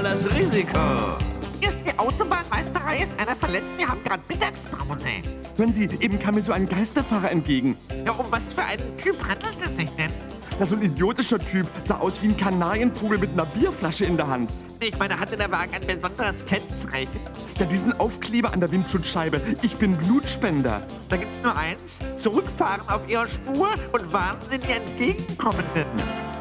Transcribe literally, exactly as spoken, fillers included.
das Risiko. Hier ist die Autobahnmeisterei, ist einer verletzt. Wir haben gerade Mittagspause. Hören Sie, eben kam mir so ein Geisterfahrer entgegen. Ja, um was für einen Typ handelt es sich denn? Na, so ein idiotischer Typ, sah aus wie ein Kanarienvogel mit einer Bierflasche in der Hand. Ich meine, hatte der Wagen ein besonderes Kennzeichen? Ja, diesen Aufkleber an der Windschutzscheibe. Ich bin Blutspender. Da gibt's nur eins. Zurückfahren auf Ihrer Spur und warnen Sie die Entgegenkommenden.